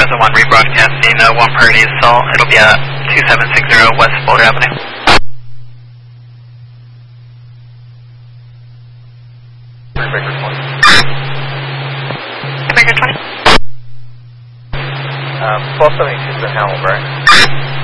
1, rebroadcasting 1 Purdy Assault. It'll be at 2760 West Boulder Avenue. Breaker 20. Breaker 20. 1272 is in Hamilton, right?